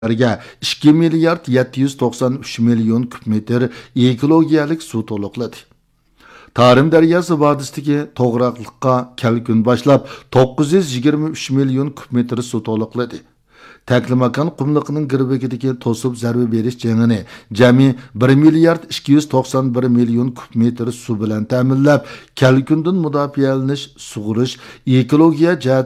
2 milliard 793 million kub metr ekologiyalik suv to'liqladi. Tarim daryosi vodisidagi to'g'raqliqqa kelgun boshlab 923 million kub metr suv to'liqladi. Taklimakan qumliqining girbigidagi to'sib zarba berish jangini jami 1 milliard 291 million kub metr suv bilan ta'minlab, kelgundan mudofialanish, sug'urish, ekologiya